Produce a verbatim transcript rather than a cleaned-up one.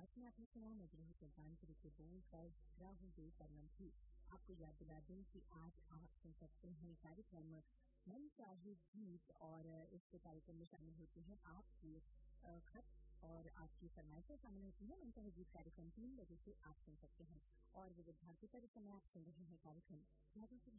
इसमें आपने सुना नजरों सुल्तानपुरी के बोल पर राहुल परमल की। आपको याद दिला दें कि आज आप सुन सकते हैं कार्यक्रम मन चाहे गीत और इस कार्यक्रम में शामिल होते हैं आपके खत और आपकी फरमाइशें शामिल होती हैं। मन चाहे गीत कार्यक्रम तीन बजे से आप सुन सकते हैं और विविध भारती पर इस समय आप सुन रहे हैं कार्यक्रम